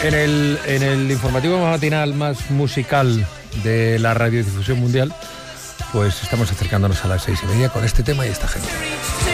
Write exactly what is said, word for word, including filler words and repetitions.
En el, en el informativo matinal más musical de la radiodifusión mundial, pues estamos acercándonos a las seis y media con este tema y esta gente.